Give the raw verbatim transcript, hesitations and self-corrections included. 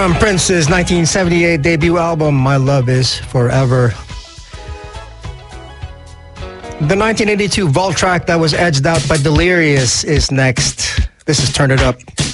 from Prince's nineteen seventy-eight debut album, My Love Is Forever. The nineteen eighty-two vault track that was edged out by Delirious is next. This is Turn It Up.